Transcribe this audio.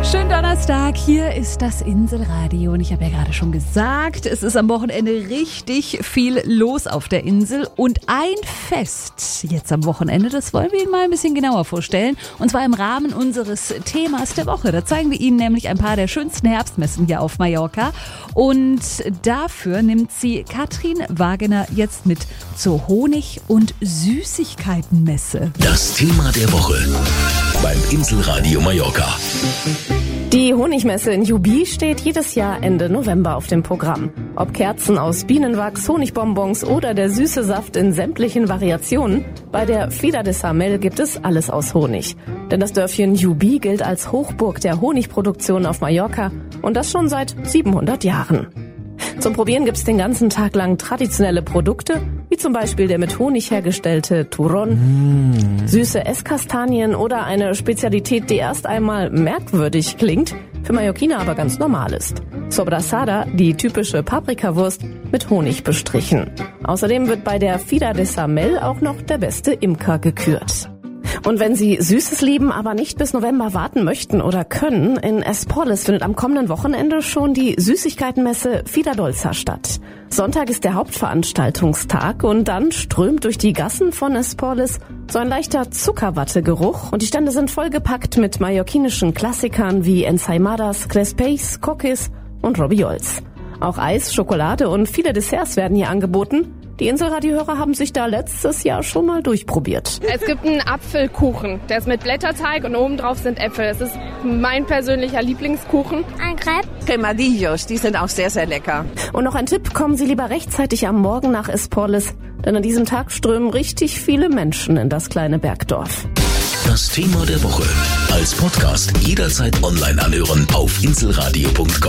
Schönen Donnerstag, hier ist das Inselradio und ich habe ja gerade schon gesagt, es ist am Wochenende richtig viel los auf der Insel und ein Fest jetzt am Wochenende, das wollen wir Ihnen mal ein bisschen genauer vorstellen und zwar im Rahmen unseres Themas der Woche. Da zeigen wir Ihnen nämlich ein paar der schönsten Herbstmessen hier auf Mallorca und dafür nimmt sie Katrin Wagener jetzt mit zur Honig- und Süßigkeitenmesse. Das Thema der Woche beim Inselradio Mallorca. Die Honigmesse in Jubi steht jedes Jahr Ende November auf dem Programm. Ob Kerzen aus Bienenwachs, Honigbonbons oder der süße Saft in sämtlichen Variationen, bei der Fira de Sarmel gibt es alles aus Honig. Denn das Dörfchen Jubi gilt als Hochburg der Honigproduktion auf Mallorca und das schon seit 700 Jahren. Zum Probieren gibt's den ganzen Tag lang traditionelle Produkte, wie zum Beispiel der mit Honig hergestellte Turrón, süße Esskastanien oder eine Spezialität, die erst einmal merkwürdig klingt, für Mallorquiner aber ganz normal ist. Sobrasada, die typische Paprikawurst, mit Honig bestrichen. Außerdem wird bei der Fira de Sarmel auch noch der beste Imker gekürt. Und wenn Sie Süßes lieben, aber nicht bis November warten möchten oder können, in Esporles findet am kommenden Wochenende schon die Süßigkeitenmesse Fira Dolça statt. Sonntag ist der Hauptveranstaltungstag und dann strömt durch die Gassen von Esporles so ein leichter Zuckerwattegeruch und die Stände sind vollgepackt mit mallorquinischen Klassikern wie Ensaimadas, Crespeix, Coquis und Robiols. Auch Eis, Schokolade und viele Desserts werden hier angeboten. Die Inselradiohörer haben sich da letztes Jahr schon mal durchprobiert. Es gibt einen Apfelkuchen, der ist mit Blätterteig und obendrauf sind Äpfel. Das ist mein persönlicher Lieblingskuchen. Ein Crepe. Quemadillos, die sind auch sehr, sehr lecker. Und noch ein Tipp, kommen Sie lieber rechtzeitig am Morgen nach Esporles, denn an diesem Tag strömen richtig viele Menschen in das kleine Bergdorf. Das Thema der Woche als Podcast jederzeit online anhören auf inselradio.com.